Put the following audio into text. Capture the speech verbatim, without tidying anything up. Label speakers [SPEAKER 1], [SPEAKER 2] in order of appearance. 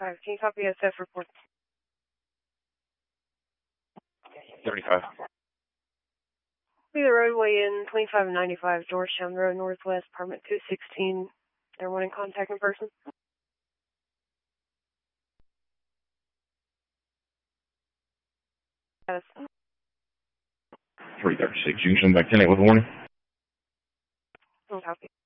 [SPEAKER 1] five. Can you copy S F report?
[SPEAKER 2] thirty-five.
[SPEAKER 1] See the roadway in twenty-five ninety-five, Georgetown Road Northwest, apartment two sixteen. They're wanting contact in person. Status.
[SPEAKER 2] three thirty-six. You can send back ten eight with a warning.
[SPEAKER 1] Don't copy.